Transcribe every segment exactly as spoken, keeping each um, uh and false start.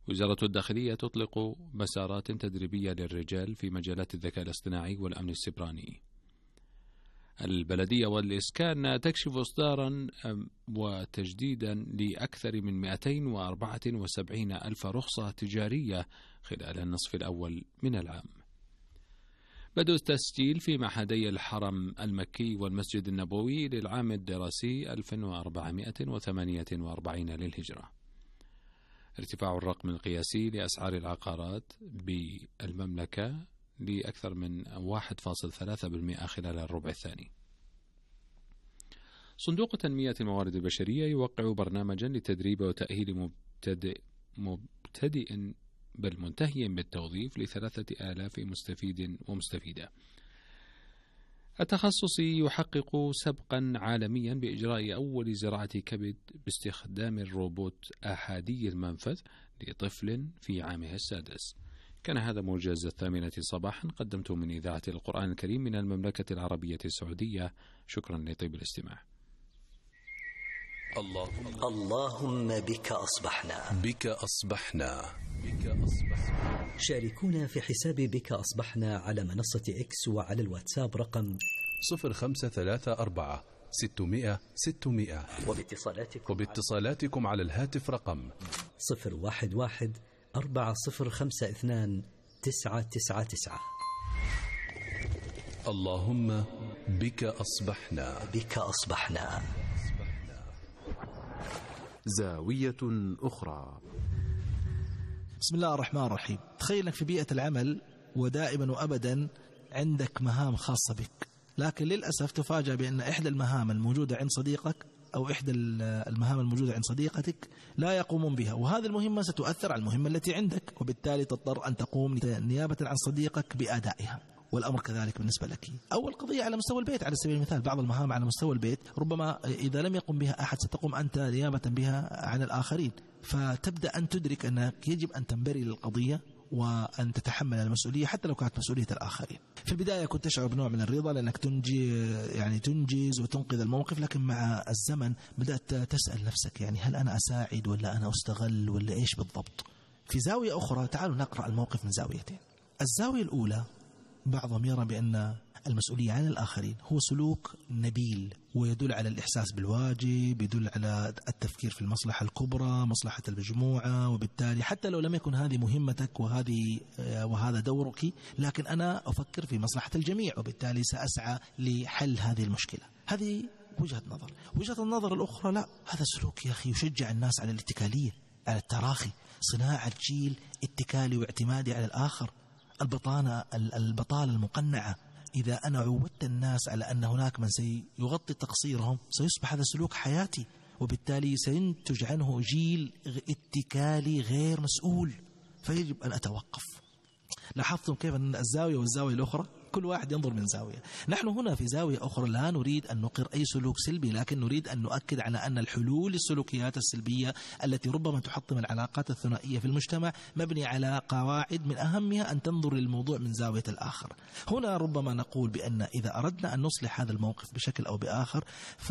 وزارة الداخلية تطلق مسارات تدريبية للرجال في مجالات الذكاء الاصطناعي والأمن السيبراني. البلدية والإسكان تكشف إصدارا وتجديدا لأكثر من مئتين وأربعة وسبعين ألف رخصة تجارية خلال النصف الأول من العام. بدء التسجيل في معهدي الحرم المكي والمسجد النبوي للعام الدراسي ألف وأربعمائة وثمانية وأربعين للهجرة. ارتفاع الرقم القياسي لأسعار العقارات بالمملكة لأكثر من واحد فاصلة ثلاثة بالمئة خلال الربع الثاني. صندوق تنمية الموارد البشرية يوقع برنامجا لتدريب وتأهيل مبتدئ, مبتدئ بل منتهي بالتوظيف لثلاثة آلاف مستفيد ومستفيدة. التخصص يحقق سبقا عالميا بإجراء أول زراعة كبد باستخدام الروبوت أحادي المنفذ لطفل في عامه السادس. كان هذا موجز الثامنة صباحا، قدمته من إذاعة القرآن الكريم من المملكة العربية السعودية. شكرا لطيب الاستماع. اللهم, اللهم بك أصبحنا بك أصبحنا بك أصبحنا. شاركونا في حساب بك أصبحنا على منصة إكس وعلى الواتساب رقم صفر خمسة ثلاثة أربعة ستمائة ستمائة، وباتصالاتكم, وباتصالاتكم على الهاتف رقم صفر واحد واحد أربعة صفر خمسة اثنان تسعة تسعة تسعة. اللهم بك أصبحنا بك أصبحنا. زاوية أخرى. بسم الله الرحمن الرحيم. تخيل أنك في بيئة العمل ودائما وأبدا عندك مهام خاصة بك، لكن للأسف تفاجأ بأن إحدى المهام الموجودة عند صديقك أو إحدى المهام الموجودة عند صديقتك لا يقومون بها، وهذه المهمة ستؤثر على المهمة التي عندك، وبالتالي تضطر أن تقوم نيابة عن صديقك بأدائها. والأمر كذلك بالنسبة لك. أول قضية على مستوى البيت على سبيل المثال، بعض المهام على مستوى البيت ربما إذا لم يقم بها أحد ستقوم أنت نيابة بها عن الآخرين، فتبدأ أن تدرك أنك يجب أن تنبري للقضية وأن تتحمل المسؤولية حتى لو كانت مسؤولية الآخرين. في البداية كنت تشعر بنوع من الرضا لأنك تنجي يعني تنجز وتنقذ الموقف، لكن مع الزمن بدأت تسأل نفسك يعني هل أنا أساعد ولا أنا أستغل ولا إيش بالضبط. في زاوية أخرى تعالوا نقرأ الموقف من زاويتين. الزاوية الأولى، بعضهم يرى بأن المسؤولية عن الآخرين هو سلوك نبيل ويدل على الإحساس بالواجب، يدل على التفكير في المصلحة الكبرى، مصلحة المجموعة، وبالتالي حتى لو لم يكن هذه مهمتك وهذه وهذا دورك، لكن أنا أفكر في مصلحة الجميع وبالتالي سأسعى لحل هذه المشكلة. هذه وجهة نظر. وجهة النظر الأخرى لا، هذا سلوك يا أخي يشجع الناس على الاتكالية، على التراخي، صناعة جيل اتكالي واعتمادي على الآخر، البطانة البطالة المقنعة. إذا أنا عودت الناس على أن هناك من سيغطي تقصيرهم سيصبح هذا سلوك حياتي، وبالتالي سينتج عنه جيل اتكالي غير مسؤول، فيجب أن أتوقف. لاحظتم كيف أن الزاوية والزاوية الأخرى كل واحد ينظر من زاوية. نحن هنا في زاوية أخرى لا نريد أن نقر أي سلوك سلبي، لكن نريد أن نؤكد على أن الحلول للسلوكيات السلبية التي ربما تحطم العلاقات الثنائية في المجتمع مبني على قواعد من أهمها أن تنظر للموضوع من زاوية الآخر. هنا ربما نقول بأن إذا أردنا أن نصلح هذا الموقف بشكل أو بآخر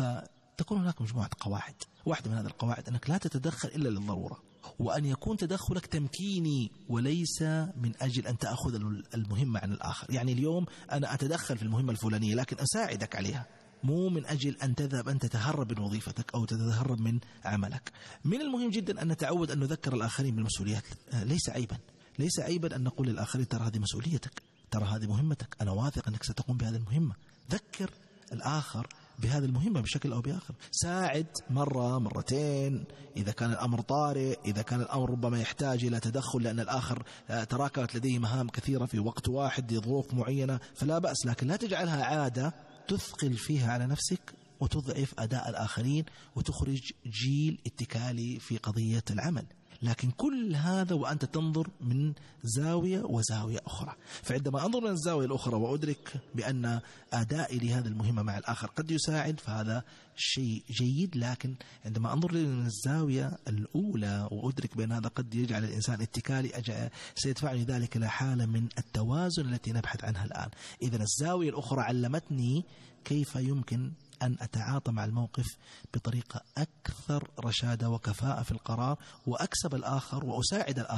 فتكون هناك مجموعة قواعد. واحدة من هذه القواعد أنك لا تتدخل إلا للضرورة، وأن يكون تدخلك تمكيني وليس من أجل أن تأخذ المهمة عن الآخر. يعني اليوم أنا أتدخل في المهمة الفلانية لكن أساعدك عليها، مو من أجل أن تذهب أن تتهرب من وظيفتك أو تتهرب من عملك. من المهم جدا أن نتعود أن نذكر الآخرين بالمسؤوليات. ليس عيبا ليس عيبا أن نقول للآخرين ترى هذه مسؤوليتك، ترى هذه مهمتك، أنا واثق أنك ستقوم بهذه المهمة. ذكر الآخر بهذه المهمة بشكل أو بآخر. ساعد مرة مرتين إذا كان الأمر طارئ، إذا كان الأمر ربما يحتاج إلى تدخل لأن الآخر تراكمت لديه مهام كثيرة في وقت واحد لظروف معينة فلا بأس، لكن لا تجعلها عادة تثقل فيها على نفسك وتضعف أداء الآخرين وتخرج جيل اتكالي في قضية العمل. لكن كل هذا وأنت تنظر من زاوية وزاوية أخرى. فعندما أنظر من الزاوية الأخرى وأدرك بأن أدائي لهذه المهمة مع الآخر قد يساعد فهذا شيء جيد، لكن عندما أنظر من الزاوية الأولى وأدرك بأن هذا قد يجعل الإنسان اتكالي سيدفعني ذلك إلى حالة من التوازن التي نبحث عنها الآن. إذن الزاوية الأخرى علمتني كيف يمكن أن أتعاطى مع الموقف بطريقة أكثر رشادة وكفاءة في القرار، وأكسب الآخر وأساعد الآخر